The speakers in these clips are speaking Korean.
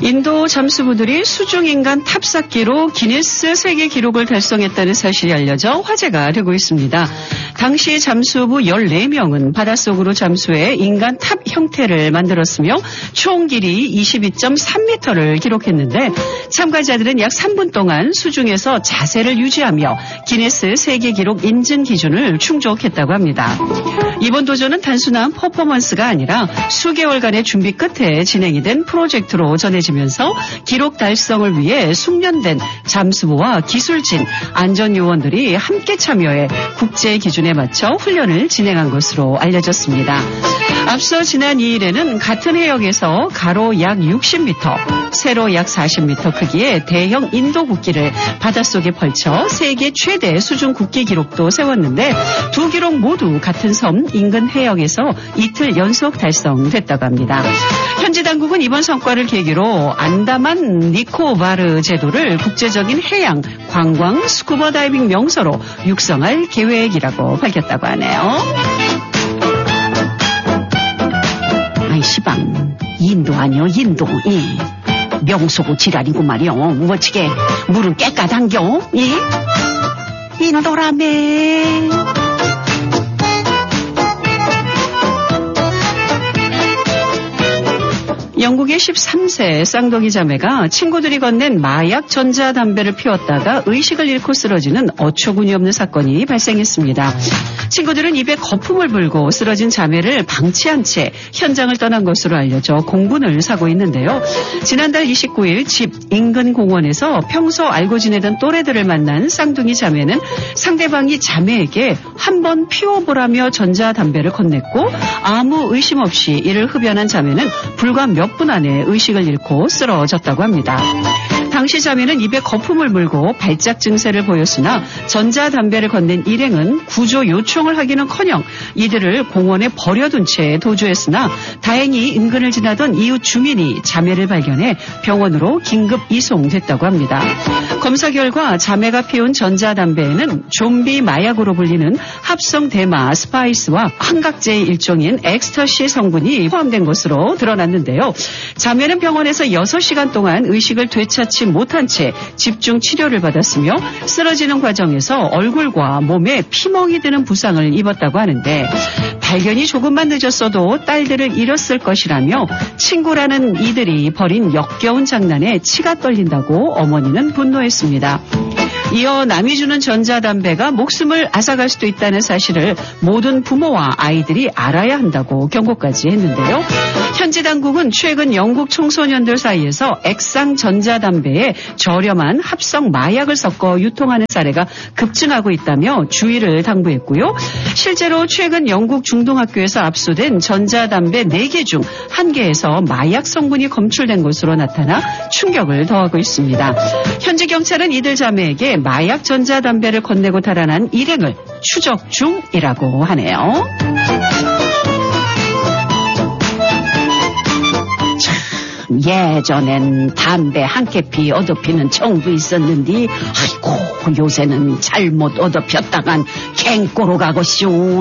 인도 잠수부들이 수중인간 탑쌓기로 기네스 세계 기록을 달성했다는 사실이 알려져 화제가 되고 있습니다. 당시 잠수부 14명은 바닷속으로 잠수해 인간 탑 형태를 만들었으며 총 길이 22.3m를 기록했는데 참가자들은 약 3분 동안 수중에서 자세를 유지하며 기네스 세계 기록 인증 기준을 충족했다고 합니다. 이번 도전은 단순한 퍼포먼스가 아니라 수개월간의 준비 끝에 진행이 된 프로젝트로 전해지면서 기록 달성을 위해 숙련된 잠수부와 기술진, 안전요원들이 함께 참여해 국제 기준에 맞춰 훈련을 진행한 것으로 알려졌습니다. 앞서 지난 2일에는 같은 해역에서 가로 약 60m, 세로 약 40m 크기의 대형 인도 국기를 바닷속에 펼쳐 세계 최대 수중 국기 기록도 세웠는데 두 기록 모두 같은 섬 인근 해역에서 이틀 연속 달성됐다고 합니다. 현지 당국은 이번 성과를 계기로 안다만 니코바르 제도를 국제적인 해양, 관광, 스쿠버 다이빙 명소로 육성할 계획이라고 밝혔다고 하네요. 아이 시방 인도 아니요 인도. 명소고 지랄이고 말이요. 멋지게 물은 깨끗한겨. 인도라메. 영국의 13세 쌍둥이 자매가 친구들이 건넨 마약 전자담배를 피웠다가 의식을 잃고 쓰러지는 어처구니 없는 사건이 발생했습니다. 친구들은 입에 거품을 불고 쓰러진 자매를 방치한 채 현장을 떠난 것으로 알려져 공분을 사고 있는데요. 지난달 29일 집 인근 공원에서 평소 알고 지내던 또래들을 만난 쌍둥이 자매는 상대방이 자매에게 한번 피워보라며 전자담배를 건넸고 아무 의심 없이 이를 흡연한 자매는 불과 몇 분 안에 의식을 잃고 쓰러졌다고 합니다. 당시 자매는 입에 거품을 물고 발작 증세를 보였으나 전자담배를 건넨 일행은 구조 요청을 하기는커녕 이들을 공원에 버려둔 채 도주했으나 다행히 인근을 지나던 이웃 주민이 자매를 발견해 병원으로 긴급 이송됐다고 합니다. 검사 결과 자매가 피운 전자담배에는 좀비 마약으로 불리는 합성 대마 스파이스와 한각제의 일종인 엑스터시 성분이 포함된 것으로 드러났는데요. 자매는 병원에서 6시간 동안 의식을 되찾지 못한 채 집중 치료를 받았으며 쓰러지는 과정에서 얼굴과 몸에 피멍이 드는 부상을 입었다고 하는데 발견이 조금만 늦었어도 딸들을 잃었을 것이라며 친구라는 이들이 벌인 역겨운 장난에 치가 떨린다고 어머니는 분노했습니다. 이어 남이 주는 전자담배가 목숨을 앗아갈 수도 있다는 사실을 모든 부모와 아이들이 알아야 한다고 경고까지 했는데요. 현지 당국은 최근 영국 청소년들 사이에서 액상 전자담배에 저렴한 합성 마약을 섞어 유통하는 사례가 급증하고 있다며 주의를 당부했고요. 실제로 최근 영국 중등학교에서 압수된 전자담배 4개 중 1개에서 마약 성분이 검출된 것으로 나타나 충격을 더하고 있습니다. 현지 경찰은 이들 자매에게 마약 전자담배를 건네고 달아난 일행을 추적 중이라고 하네요. 참, 예전엔 담배 한 캐피 얻어피는 정도 있었는데 아이고 요새는 잘못 얻어폈다간 갱꼬로 가고쇼.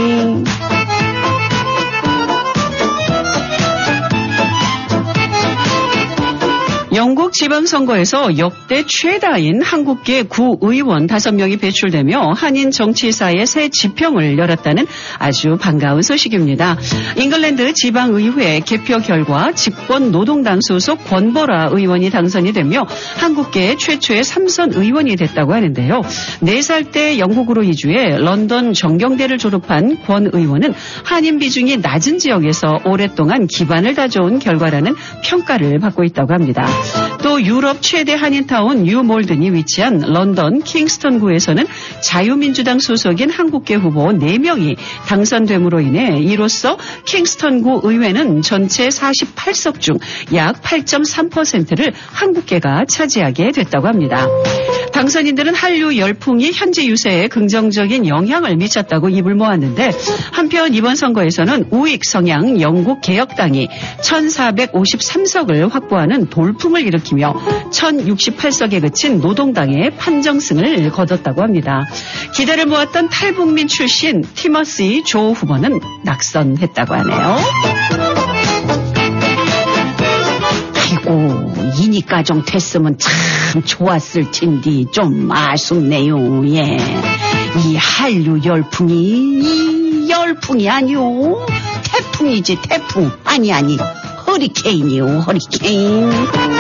영국 지방선거에서 역대 최다인 한국계 구의원 5명이 배출되며 한인 정치사의 새 지평을 열었다는 아주 반가운 소식입니다. 잉글랜드 지방의회 개표 결과 집권 노동당 소속 권보라 의원이 당선이 되며 한국계 최초의 3선 의원이 됐다고 하는데요. 4살 때 영국으로 이주해 런던 정경대를 졸업한 권 의원은 한인 비중이 낮은 지역에서 오랫동안 기반을 다져온 결과라는 평가를 받고 있다고 합니다. 또 유럽 최대 한인타운 뉴몰든이 위치한 런던 킹스턴구에서는 자유민주당 소속인 한국계 후보 4명이 당선됨으로 인해 이로써 킹스턴구 의회는 전체 48석 중 약 8.3%를 한국계가 차지하게 됐다고 합니다. 당선인들은 한류 열풍이 현지 유세에 긍정적인 영향을 미쳤다고 입을 모았는데 한편 이번 선거에서는 우익 성향 영국 개혁당이 1453석을 확보하는 돌풍을 일으키며 1068석에 그친 노동당의 판정승을 거뒀다고 합니다. 기대를 모았던 탈북민 출신 티머시 조 후보는 낙선했다고 하네요. 아이고, 이니까정 됐으면 참 좋았을 텐데 좀 아쉽네요. 예, 이 한류 열풍이 열풍이 아니오, 태풍이지 태풍. 아니 허리케인이요, 허리케인.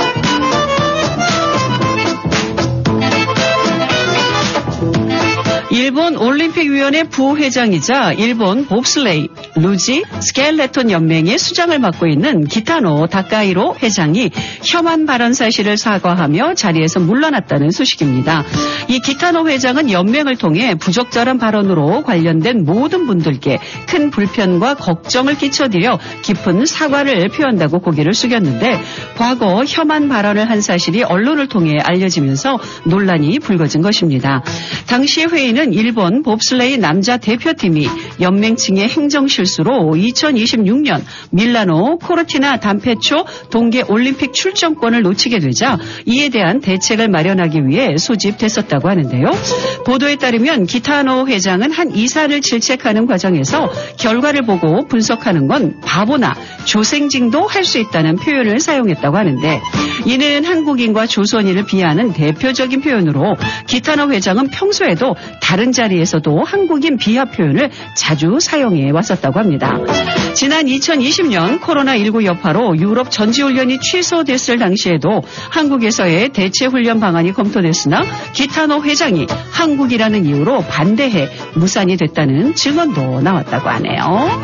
일본 올림픽위원회 부회장이자 일본 봅슬레이 루지 스켈레톤 연맹의 수장을 맡고 있는 기타노 다카이로 회장이 혐한 발언 사실을 사과하며 자리에서 물러났다는 소식입니다. 이 기타노 회장은 연맹을 통해 부적절한 발언으로 관련된 모든 분들께 큰 불편과 걱정을 끼쳐드려 깊은 사과를 표한다고 고개를 숙였는데, 과거 혐한 발언을 한 사실이 언론을 통해 알려지면서 논란이 불거진 것입니다. 당시 회의는 일본 봅슬레이 남자 대표팀이 연맹 층의 행정실수로 2026년 밀라노 코르티나 단페초 동계 올림픽 출전권을 놓치게 되자 이에 대한 대책을 마련하기 위해 소집됐었다고 하는데요. 보도에 따르면 기타노 회장은 한 이사를 질책하는 과정에서 결과를 보고 분석하는 건 바보나 조생징도 할 수 있다는 표현을 사용했다고 하는데, 이는 한국인과 조선인을 비하하는 대표적인 표현으로 기타노 회장은 평소에도 다른 자리에서도 한국인 비하 표현을 자주 사용해 왔었다고 합니다. 지난 2020년 코로나19 여파로 유럽 전지훈련이 취소됐을 당시에도 한국에서의 대체훈련 방안이 검토됐으나 기타노 회장이 한국이라는 이유로 반대해 무산이 됐다는 증언도 나왔다고 하네요.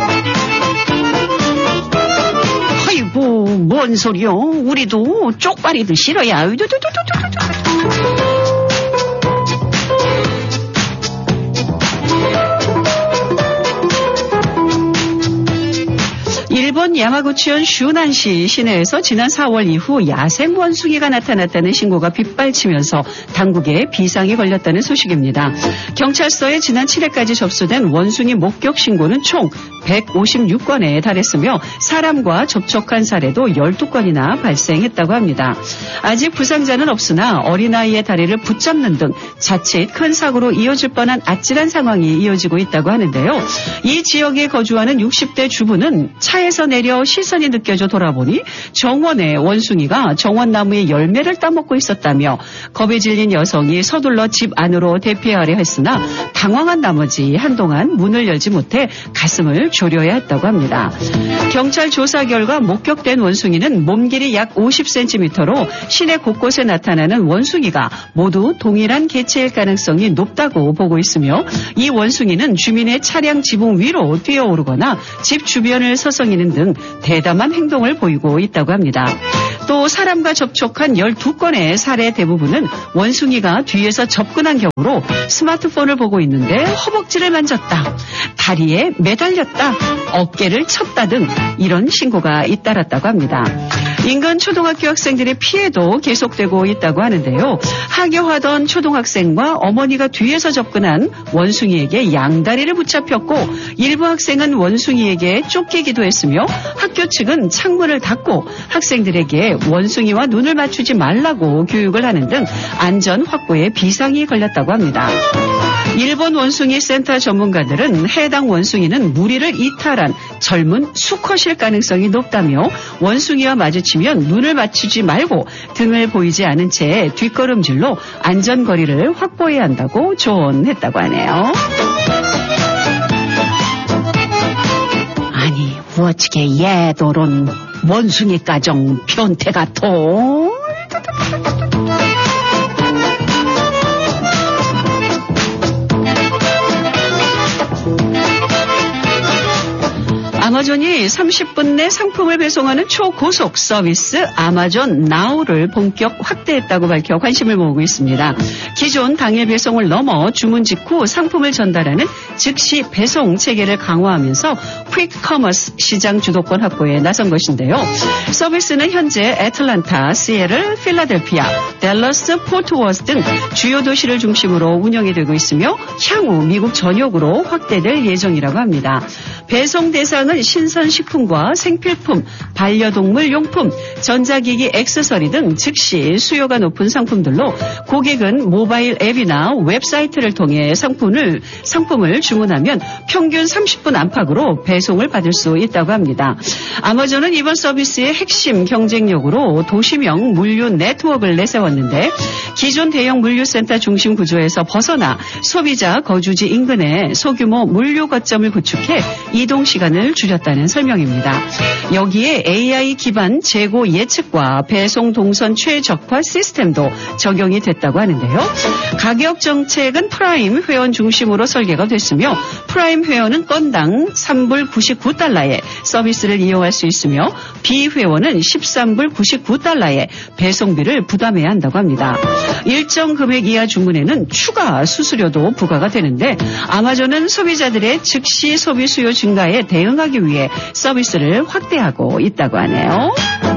아이고, 뭔 소리요. 우리도 쪽발이도 싫어야. 일본 야마구치현 슈난시 시내에서 지난 4월 이후 야생 원숭이가 나타났다는 신고가 빗발치면서 당국에 비상이 걸렸다는 소식입니다. 경찰서에 지난 7일까지 접수된 원숭이 목격 신고는 총 156건에 달했으며 사람과 접촉한 사례도 12건이나 발생했다고 합니다. 아직 부상자는 없으나 어린아이의 다리를 붙잡는 등 자칫 큰 사고로 이어질 뻔한 아찔한 상황이 이어지고 있다고 하는데요. 이 지역에 거주하는 60대 주부는 차에서 내려 시선이 느껴져 돌아보니 정원에 원숭이가 정원나무의 열매를 따먹고 있었다며 겁에 질린 여성이 서둘러 집 안으로 대피하려 했으나 당황한 나머지 한동안 문을 열지 못해 가슴을 졸여야 했다고 합니다. 경찰 조사 결과 목격된 원숭이는 몸 길이 약 50cm로 시내 곳곳에 나타나는 원숭이가 모두 동일한 개체일 가능성이 높다고 보고 있으며, 이 원숭이는 주민의 차량 지붕 위로 뛰어오르거나 집 주변을 서성이는 등 대담한 행동을 보이고 있다고 합니다. 또 사람과 접촉한 12건의 사례 대부분은 원숭이가 뒤에서 접근한 경우로 스마트폰을 보고 있는데 허벅지를 만졌다, 다리에 매달렸다, 어깨를 쳤다 등 이런 신고가 잇따랐다고 합니다. 인근 초등학교 학생들의 피해도 계속되고 있다고 하는데요. 하교하던 초등학생과 어머니가 뒤에서 접근한 원숭이에게 양다리를 붙잡혔고, 일부 학생은 원숭이에게 쫓기기도 했으며 학교 측은 창문을 닫고 학생들에게 원숭이와 눈을 맞추지 말라고 교육을 하는 등 안전 확보에 비상이 걸렸다고 합니다. 일본 원숭이 센터 전문가들은 해당 원숭이는 무리를 이탈한 젊은 수컷일 가능성이 높다며 원숭이와 마주치면 눈을 맞추지 말고 등을 보이지 않은 채 뒷걸음질로 안전거리를 확보해야 한다고 조언했다고 하네요. 아니, 어떻게 얘도론 원숭이 가정 변태 같아? 아마존이 30분 내 상품을 배송하는 초고속 서비스 아마존 나우를 본격 확대했다고 밝혀 관심을 모으고 있습니다. 기존 당일 배송을 넘어 주문 직후 상품을 전달하는 즉시 배송 체계를 강화하면서 퀵커머스 시장 주도권 확보에 나선 것인데요. 서비스는 현재 애틀란타, 시애틀, 필라델피아, 댈러스, 포트워스 등 주요 도시를 중심으로 운영이 되고 있으며 향후 미국 전역으로 확대될 예정이라고 합니다. 배송 대상은 신선식품과 생필품, 반려동물 용품, 전자기기 액세서리 등 즉시 수요가 높은 상품들로 고객은 모바일 앱이나 웹사이트를 통해 상품을 주문하면 평균 30분 안팎으로 배송을 받을 수 있다고 합니다. 아마존은 이번 서비스의 핵심 경쟁력으로 도시명 물류 네트워크를 내세웠는데 기존 대형 물류센터 중심 구조에서 벗어나 소비자 거주지 인근에 소규모 물류 거점을 구축해 이동 시간을 줄였다는 설명입니다. 여기에 AI 기반 재고 예측과 배송 동선 최적화 시스템도 적용이 됐다고 하는데요. 가격 정책은 프라임 회원 중심으로 설계가 됐으며 프라임 회원은 건당 3불 99달러에 서비스를 이용할 수 있으며 비회원은 13불 99달러에 배송비를 부담해야 한다고 합니다. 일정 금액 이하 주문에는 추가 수수료도 부과가 되는데 아마존은 소비자들의 즉시 소비 수요 증가에 대응하기 위해 서비스를 확대하고 있다고 하네요.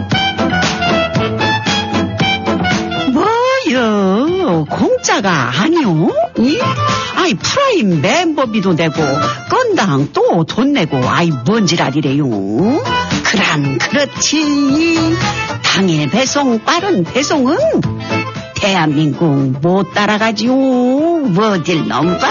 뭐요? 공짜가 아니요? 아이 프라임 멤버비도 내고 건당 또 돈 내고 아이 뭔 지랄이래요? 그럼 그렇지. 당일 배송 빠른 배송은 대한민국 못 따라가지요. 뭐딜 넘봐.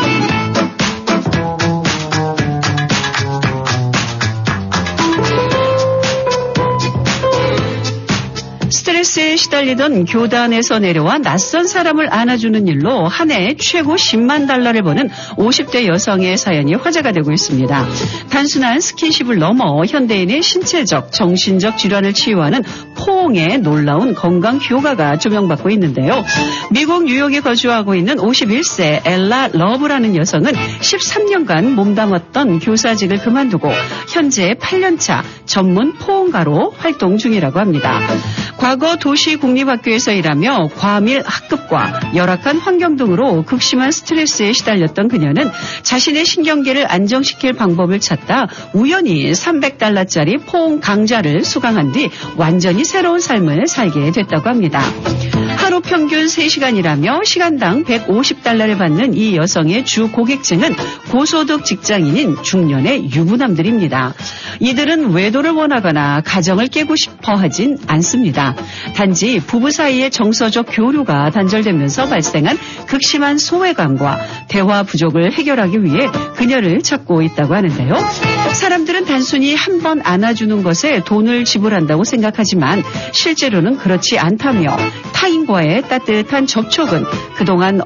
스트레스에 시달리던 교단에서 내려와 낯선 사람을 안아주는 일로 한 해 최고 10만 달러를 버는 50대 여성의 사연이 화제가 되고 있습니다. 단순한 스킨십을 넘어 현대인의 신체적, 정신적 질환을 치유하는 포옹의 놀라운 건강 효과가 조명받고 있는데요. 미국 뉴욕에 거주하고 있는 51세 엘라 러브라는 여성은 13년간 몸담았던 교사직을 그만두고 현재 8년차 전문 포옹가로 활동 중이라고 합니다. 과거 도시 국립학교에서 일하며 과밀 학급과 열악한 환경 등으로 극심한 스트레스에 시달렸던 그녀는 자신의 신경계를 안정시킬 방법을 찾다 우연히 $300짜리 포옹 강좌를 수강한 뒤 완전히 새로운 삶을 살게 됐다고 합니다. 하루 평균 3시간이라며 시간당 $150를 받는 이 여성의 주 고객층은 고소득 직장인인 중년의 유부남들입니다. 이들은 외도를 원하거나 가정을 깨고 싶어 하진 않습니다. 단지 부부 사이의 정서적 교류가 단절되면서 발생한 극심한 소외감과 대화 부족을 해결하기 위해 그녀를 찾고 있다고 하는데요. 사람들은 단순히 한 번 안아주는 것에 돈을 지불한다고 생각하지만 실제로는 그렇지 않다며 타인과의 따뜻한 접촉은 그동안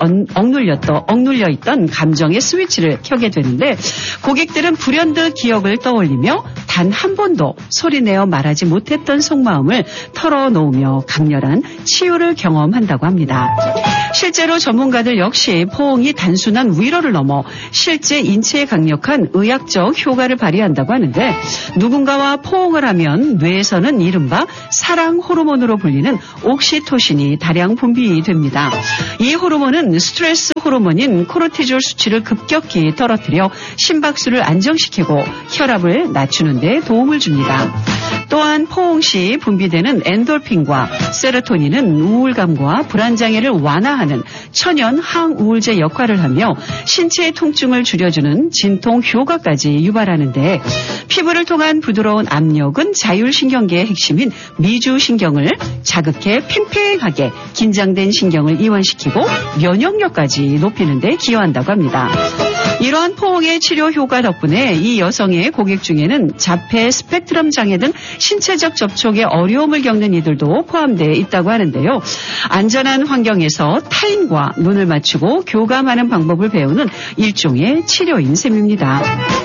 억눌려 있던 감정의 스위치를 켜게 되는데 고객들은 불현듯 기억을 떠올리며 단 한 번도 소리내어 말하지 못했던 속마음을 털어놓으며 강렬한 치유를 경험한다고 합니다. 실제로 전문가들 역시 포옹이 단순한 위로를 넘어 실제 인체에 강력한 의학적 효과를 발휘한다고 하는데 누군가와 포옹을 하면 뇌에서는 이른바 사랑 호르몬으로 불리는 옥시토신이 다량 분비됩니다. 이 호르몬은 스트레스 호르몬인 코르티졸 수치를 급격히 떨어뜨려 심박수를 안정시키고 혈압을 낮추는 데 도움을 줍니다. 또한 포옹 시 분비되는 엔돌핀과 세로토닌은 우울감과 불안장애를 완화하는 천연 항우울제 역할을 하며 신체의 통증을 줄여주는 진통 효과까지 유발하는데 피부를 통한 부드러운 압력은 자율신경계의 핵심인 미주신경을 자극해 팽팽하게 긴장된 신경을 이완시키고 면역력까지 높이는 데 기여한다고 합니다. 이러한 포옹의 치료 효과 덕분에 이 여성의 고객 중에는 자폐, 스펙트럼 장애 등 신체적 접촉에 어려움을 겪는 이들도 포함되어 있다고 하는데요. 안전한 환경에서 타인과 눈을 맞추고 교감하는 방법을 배우는 일종의 치료인 셈입니다.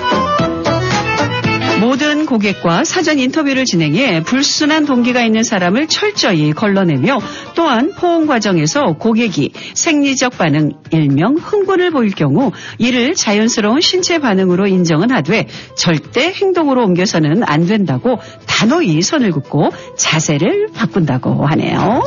모든 고객과 사전 인터뷰를 진행해 불순한 동기가 있는 사람을 철저히 걸러내며 또한 포옹 과정에서 고객이 생리적 반응, 일명 흥분을 보일 경우 이를 자연스러운 신체 반응으로 인정은 하되 절대 행동으로 옮겨서는 안 된다고 단호히 선을 긋고 자세를 바꾼다고 하네요.